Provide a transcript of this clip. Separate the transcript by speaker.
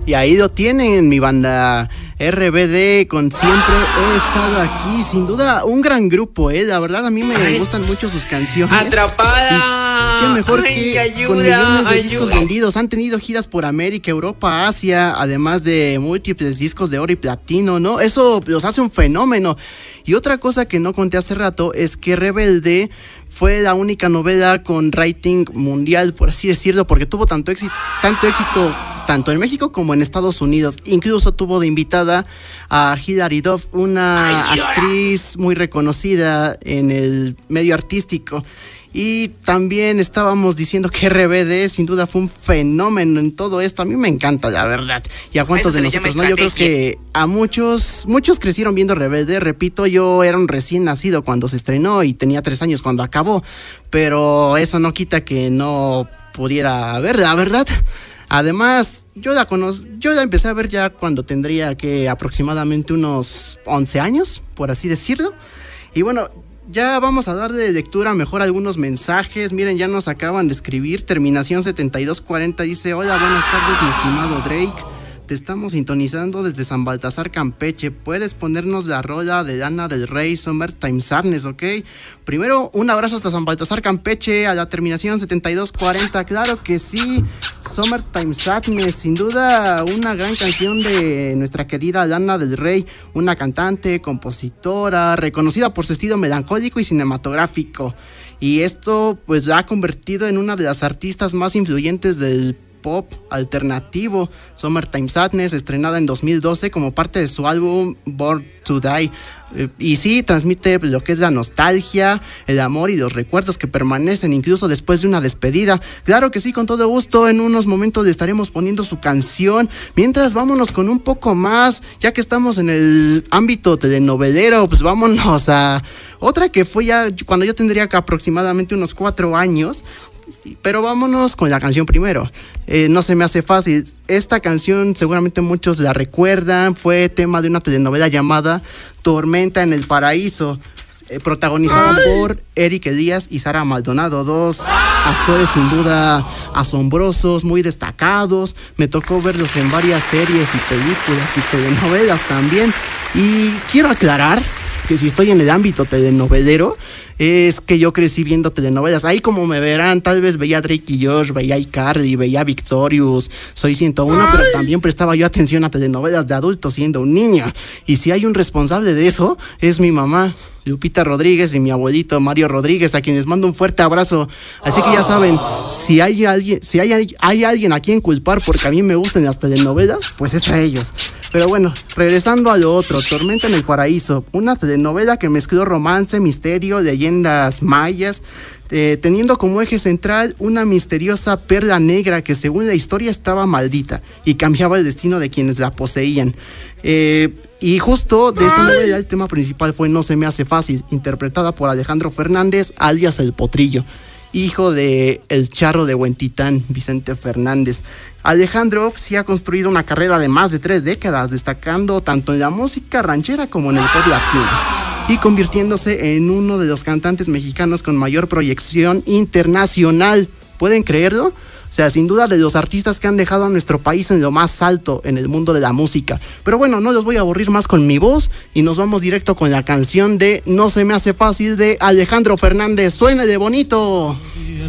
Speaker 1: Y ahí lo tienen, mi banda RBD con Siempre He Estado Aquí. Sin duda, un gran grupo, la verdad a mí me gustan mucho sus canciones.
Speaker 2: Atrapada.
Speaker 1: Y qué mejor que
Speaker 2: ayuda,
Speaker 1: con millones de discos vendidos. Han tenido giras por América, Europa, Asia, además de múltiples discos de oro y platino, ¿no? Eso los hace un fenómeno. Y otra cosa que no conté hace rato es que Rebelde fue la única novela con rating mundial, por así decirlo, porque tuvo tanto éxito tanto en México como en Estados Unidos. Incluso tuvo de invitada a Hilary Duff, una actriz muy reconocida en el medio artístico. Y también estábamos diciendo que RBD sin duda fue un fenómeno en todo esto. A mí me encanta, la verdad. Y a cuántos de nosotros, ¿no? Yo creo que a muchos crecieron viendo RBD. Repito, yo era un recién nacido cuando se estrenó y tenía 3 años cuando acabó. Pero eso no quita que no pudiera verla, ¿verdad? Además, yo la empecé a ver ya cuando tendría que aproximadamente unos 11 años, por así decirlo. Y bueno, ya vamos a dar de lectura mejor algunos mensajes. Miren, ya nos acaban de escribir. Terminación 7240 dice: hola, buenas tardes, mi estimado Drake. Te estamos sintonizando desde San Baltasar, Campeche. ¿Puedes ponernos la rola de Lana del Rey, Summertime Sadness, ok? Primero, un abrazo hasta San Baltasar, Campeche, a la terminación 7240. Claro que sí, Summertime Sadness, sin duda una gran canción de nuestra querida Lana del Rey, una cantante, compositora, reconocida por su estilo melancólico y cinematográfico. Y esto pues la ha convertido en una de las artistas más influyentes del pop alternativo. Summertime Sadness, estrenada en 2012 como parte de su álbum Born to Die. Y sí, transmite lo que es la nostalgia, el amor y los recuerdos que permanecen incluso después de una despedida. Claro que sí, con todo gusto, en unos momentos le estaremos poniendo su canción. Mientras, vámonos con un poco más, ya que estamos en el ámbito telenovelero, pues vámonos a otra que fue ya cuando yo tendría que aproximadamente unos 4 años. Pero vámonos con la canción primero. No se me hace fácil. Esta canción seguramente muchos la recuerdan. Fue tema de una telenovela llamada Tormenta en el Paraíso, protagonizada por Eric Elías y Sara Maldonado, 2 actores sin duda asombrosos, muy destacados. Me tocó verlos en varias series y películas y telenovelas también. Y quiero aclarar que si estoy en el ámbito telenovelero, es que yo crecí viendo telenovelas. Ahí, como me verán, tal vez veía Drake y Josh, veía iCarly, veía Victorious, Soy 101, pero también prestaba yo atención a telenovelas de adultos siendo un niño. Y si hay un responsable de eso, es mi mamá, Lupita Rodríguez, y mi abuelito Mario Rodríguez, a quienes mando un fuerte abrazo. Así que ya saben, si hay alguien a quien culpar porque a mí me gustan las telenovelas, pues es a ellos. Pero bueno, regresando a lo otro, Tormenta en el Paraíso, una telenovela que mezcló romance, misterio, leyendas mayas, teniendo como eje central una misteriosa perla negra que según la historia estaba maldita y cambiaba el destino de quienes la poseían. Y justo de esta novela el tema principal fue No se me hace fácil, interpretada por Alejandro Fernández, alias El Potrillo, hijo de el charro de Huentitán, Vicente Fernández. Alejandro sí ha construido una carrera de más de 3 décadas, destacando tanto en la música ranchera como en el pop latino, y convirtiéndose en uno de los cantantes mexicanos con mayor proyección internacional. ¿Pueden creerlo? O sea, sin duda de los artistas que han dejado a nuestro país en lo más alto en el mundo de la música. Pero bueno, no los voy a aburrir más con mi voz y nos vamos directo con la canción de No se me hace fácil de Alejandro Fernández. ¡Suene de bonito!